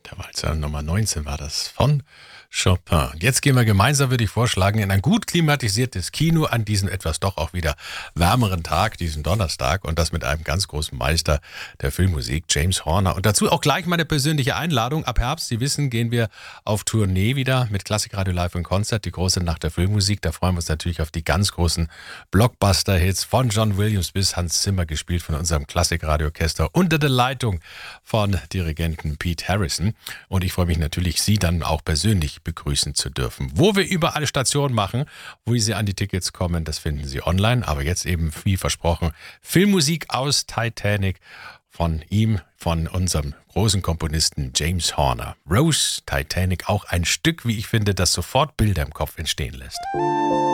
Der Walzer Nummer 19 war das von Chopin. Jetzt gehen wir gemeinsam, würde ich vorschlagen, in ein gut klimatisiertes Kino an diesem etwas doch auch wieder wärmeren Tag, diesen Donnerstag, und das mit einem ganz großen Meister der Filmmusik, James Horner. Und dazu auch gleich meine persönliche Einladung. Ab Herbst, Sie wissen, gehen wir auf Tournee wieder mit Klassikradio Live in Konzert, die große Nacht der Filmmusik. Da freuen wir uns natürlich auf die ganz großen Blockbuster-Hits von John Williams bis Hans Zimmer, gespielt von unserem Klassikradio-Orchester unter der Leitung von Dirigenten Pete Harrison. Und ich freue mich natürlich, Sie dann auch persönlich begrüßen zu dürfen. Wo wir überall Stationen machen, wo Sie an die Tickets kommen, das finden Sie online. Aber jetzt eben, wie versprochen, Filmmusik aus Titanic von ihm, von unserem großen Komponisten James Horner. Rose, Titanic, auch ein Stück, wie ich finde, das sofort Bilder im Kopf entstehen lässt.